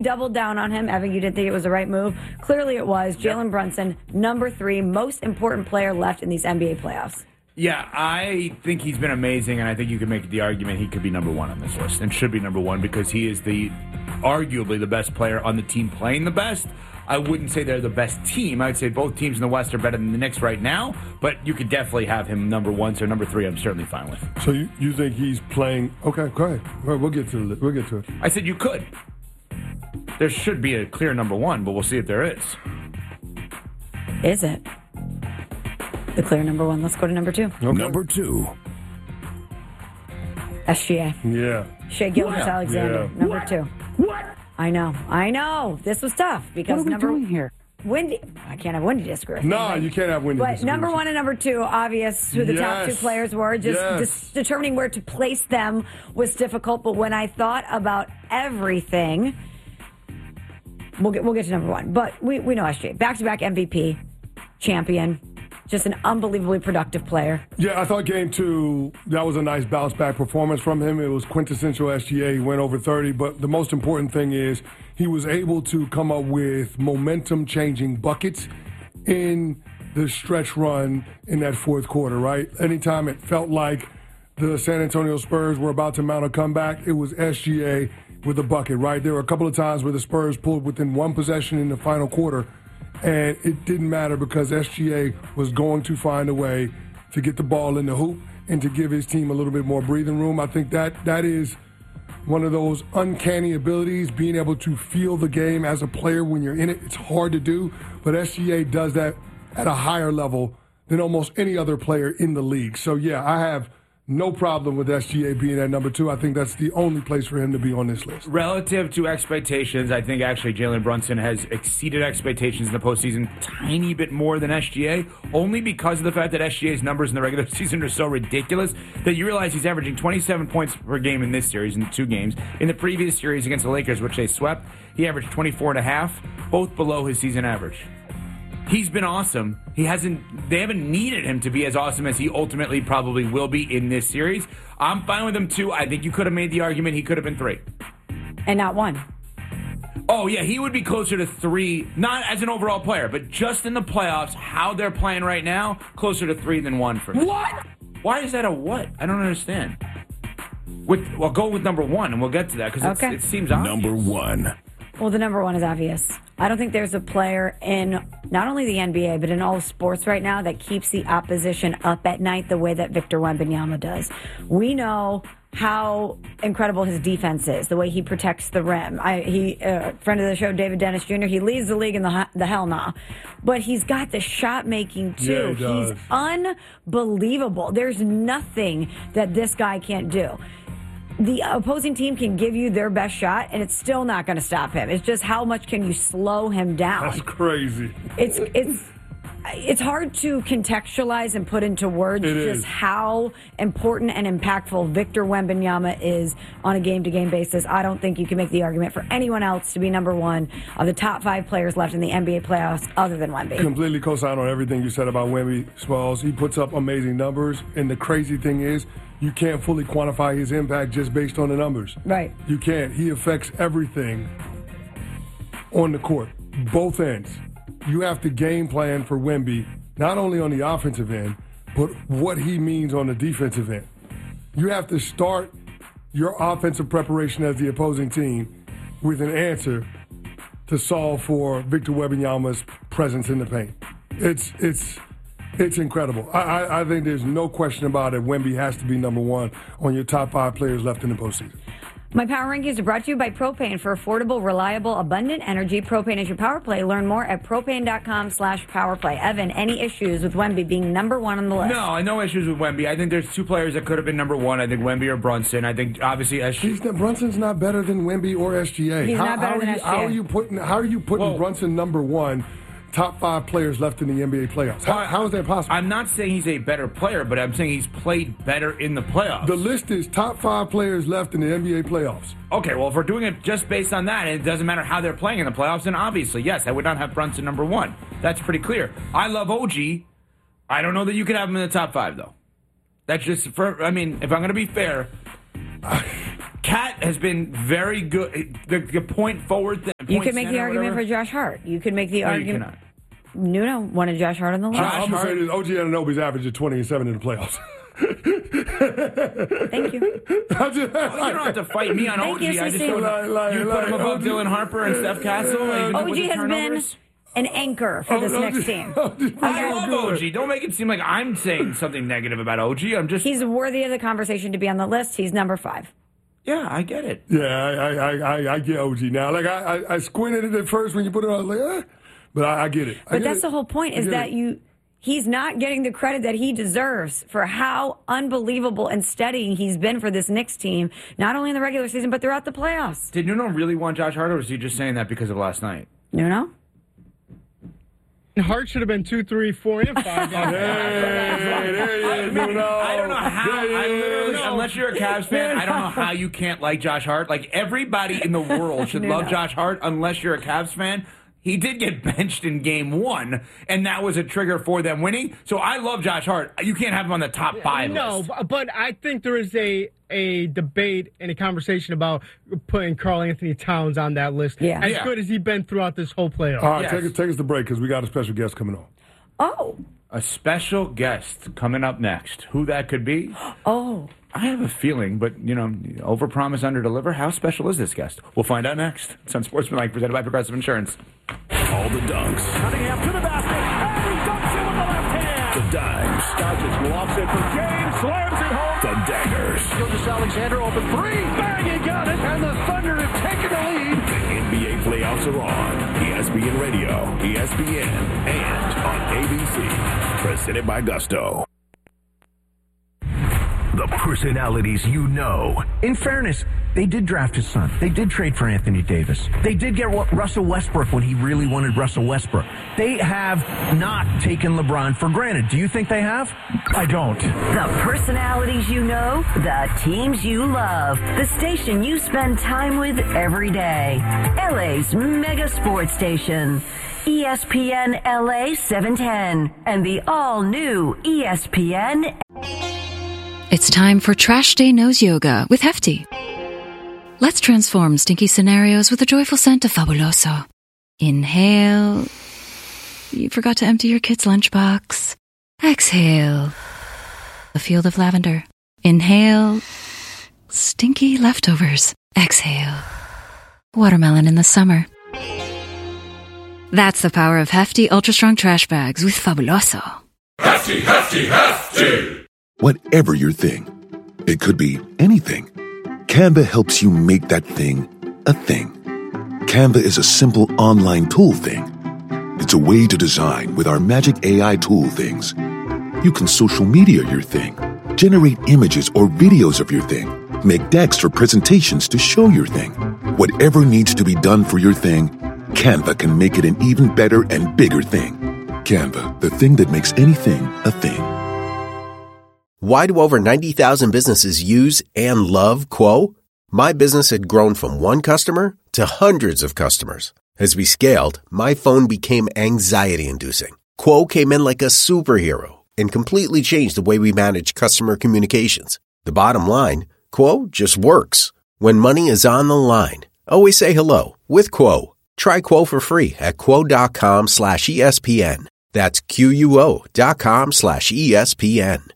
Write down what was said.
doubled down on him. Evan, you didn't think it was the right move. Clearly it was. Jalen Brunson, number 3, most important player left in these NBA playoffs. Yeah, I think he's been amazing, and I think you could make the argument he could be number 1 on this list and should be number 1 because he is arguably the best player on the team playing the best. I wouldn't say they're the best team. I would say both teams in the West are better than the Knicks right now, but you could definitely have him number 1, so number 3 I'm certainly fine with. So you think he's playing... Okay, go ahead. We'll get to it. I said you could. There should be a clear number 1, but we'll see if there is. Is it? The clear number 1. Let's go to number 2. Okay. Number 2. SGA. Yeah. Shai Gilgeous-Alexander. Yeah. Number 2. What? I know. This was tough because what are we doing here? Wendy, I can't have Wendy disagree with me. No, you can't have Wendy But disagree number with 1 and number 2, obvious who the top 2 players were. Just determining where to place them was difficult. But when I thought about everything, we'll get to number 1. But we know SGA. Back-to-back MVP, champion. Just an unbelievably productive player. Yeah, I thought game 2, that was a nice bounce-back performance from him. It was quintessential SGA. He went over 30. But the most important thing is he was able to come up with momentum-changing buckets in the stretch run in that fourth quarter, right? Anytime it felt like the San Antonio Spurs were about to mount a comeback, it was SGA with a bucket, right? There were a couple of times where the Spurs pulled within 1 possession in the final quarter, and it didn't matter because SGA was going to find a way to get the ball in the hoop and to give his team a little bit more breathing room. I think that is one of those uncanny abilities, being able to feel the game as a player when you're in it. It's hard to do, but SGA does that at a higher level than almost any other player in the league. So, yeah, I have no problem with SGA being at number 2. I think that's the only place for him to be on this list. Relative to expectations, I think actually Jalen Brunson has exceeded expectations in the postseason tiny bit more than SGA, only because of the fact that SGA's numbers in the regular season are so ridiculous that you realize he's averaging 27 points per game in this series, in 2 games. In the previous series against the Lakers, which they swept, he averaged 24.5, both below his season average. He's been awesome. They haven't needed him to be as awesome as he ultimately probably will be in this series. I'm fine with him too. I think you could have made the argument he could have been 3. And not 1. Oh, yeah, he would be closer to 3, not as an overall player, but just in the playoffs, how they're playing right now, closer to 3 than 1 for me. What? Why is that a what? I don't understand. Well, go with number 1, and we'll get to that, because it seems obvious. Number 1. Well, the number 1 is obvious. I don't think there's a player in not only the NBA, but in all sports right now that keeps the opposition up at night the way that Victor Wembanyama does. We know how incredible his defense is, the way he protects the rim. Friend of the show, David Dennis Jr., he leads the league in the hell nah. But he's got the shot making too. Yeah, he's unbelievable. There's nothing that this guy can't do. The opposing team can give you their best shot, and it's still not going to stop him. It's just how much can you slow him down. That's crazy. It's hard to contextualize and put into words just how important and impactful Victor Wembanyama is on a game-to-game basis. I don't think you can make the argument for anyone else to be number 1 of the top 5 players left in the NBA playoffs other than Wemby. Completely co-sign on everything you said about Wemby, Smalls. He puts up amazing numbers, and the crazy thing is, you can't fully quantify his impact just based on the numbers. Right. You can't. He affects everything on the court, both ends. You have to game plan for Wemby, not only on the offensive end, but what he means on the defensive end. You have to start your offensive preparation as the opposing team with an answer to solve for Victor Wembanyama's presence in the paint. It's incredible. I think there's no question about it. Wemby has to be number 1 on your top 5 players left in the postseason. My Power Rankings are brought to you by Propane. For affordable, reliable, abundant energy, Propane is your power play. Learn more at propane.com/powerplay. Evan, any issues with Wemby being number 1 on the list? No issues with Wemby. I think there's 2 players that could have been number 1. I think Wemby or Brunson. I think obviously Brunson's not better than Wemby or SGA. He's not better than SGA. How are you putting Brunson number 1? Top 5 players left in the NBA playoffs. How is that possible? I'm not saying he's a better player, but I'm saying he's played better in the playoffs. The list is top 5 players left in the NBA playoffs. Okay, well, if we're doing it just based on that, and it doesn't matter how they're playing in the playoffs, then obviously, yes, I would not have Brunson number 1. That's pretty clear. I love OG. I don't know that you could have him in the top 5, though. That's just, if I'm going to be fair, Cat has been very good. The point forward thing. You could make the argument for Josh Hart. You could make the argument. You cannot. Nuno wanted Josh Hart on the list. I'm going to say this. OG Anunoby's average is 20-7 in the playoffs. Thank you. You don't have to fight me on Thank OG. you, I just Steve. you put him above Dylan Harper and Steph Castle. OG has been an anchor for this next team. I love OG. Don't make it seem like I'm saying something negative about OG. He's worthy of the conversation to be on the list. He's number 5. Yeah, I get it. Yeah, I get OG now. Like I squinted at it first when you put it on. Like, but I get it. But that's the whole point, is that he's not getting the credit that he deserves for how unbelievable and steady he's been for this Knicks team, not only in the regular season, but throughout the playoffs. Did Nuno really want Josh Hart, or was he just saying that because of last night? Nuno? Hart should have been 2, 3, 4, and 5. I don't know how. Unless you're a Cavs fan, I don't know how you can't like Josh Hart. Like, everybody in the world should love Josh Hart unless you're a Cavs fan. He did get benched in game 1, and that was a trigger for them winning. So I love Josh Hart. You can't have him on the top 5 list. No, but I think there is a debate and a conversation about putting Karl Anthony Towns on that list. Yeah. As good as he's been throughout this whole playoff. All right, take us to break because we got a special guest coming on. Oh. A special guest coming up next. Who that could be? Oh. I have a feeling, but, overpromise, underdeliver. How special is this guest? We'll find out next. It's on Sportsmanlike, presented by Progressive Insurance. All the dunks. Cunningham to the basket, and he dunks it with the left hand. The dimes. Doncic lofts it for James, slams it home. The daggers. Gilgeous-Alexander open 3, bang, he got it, and the Thunder have taken the lead. The NBA playoffs are on. ESPN Radio, ESPN, and on ABC. Presented by Gusto. The personalities you know. In fairness, they did draft his son. They did trade for Anthony Davis. They did get Russell Westbrook when he really wanted Russell Westbrook. They have not taken LeBron for granted. Do you think they have? I don't. The personalities you know, the teams you love, the station you spend time with every day. LA's mega sports station. ESPN LA 710 and the all-new ESPN. It's time for Trash Day Nose Yoga with Hefty. Let's transform stinky scenarios with a joyful scent of Fabuloso. Inhale. You forgot to empty your kid's lunchbox. Exhale. A field of lavender. Inhale. Stinky leftovers. Exhale. Watermelon in the summer. That's the power of Hefty Ultra Strong Trash Bags with Fabuloso. Hefty, hefty, hefty! Whatever your thing, it could be anything. Canva helps you make that thing a thing. Canva is a simple online tool thing. It's a way to design with our magic AI tool things. You can social media your thing, generate images or videos of your thing, make decks for presentations to show your thing. Whatever needs to be done for your thing, Canva can make it an even better and bigger thing. Canva, the thing that makes anything a thing. Why do over 90,000 businesses use and love Quo? My business had grown from one customer to hundreds of customers. As we scaled, my phone became anxiety-inducing. Quo came in like a superhero and completely changed the way we manage customer communications. The bottom line, Quo just works. When money is on the line, always say hello with Quo. Try Quo for free at quo.com/ESPN. That's QUO.com/ESPN.